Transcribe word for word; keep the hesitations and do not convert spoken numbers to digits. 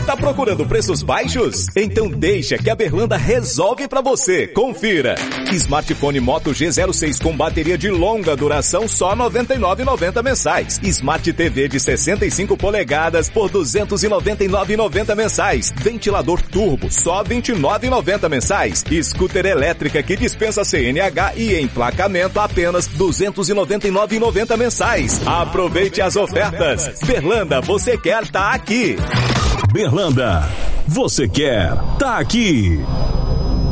Tá procurando preços baixos? Então deixa que a Berlanda resolve pra você. Confira. Smartphone Moto G zero seis com bateria de longa duração só noventa e nove reais e noventa centavos mensais. Smart T V de sessenta e cinco polegadas por duzentos e noventa e nove reais e noventa centavos mensais. Ventilador turbo só vinte e nove reais e noventa centavos mensais. Scooter elétrica que dispensa C N H e emplacamento apenas duzentos e noventa e nove reais e noventa centavos mensais. Aproveite as ofertas. Berlanda, você quer tá aqui. Berlanda, você quer tá aqui.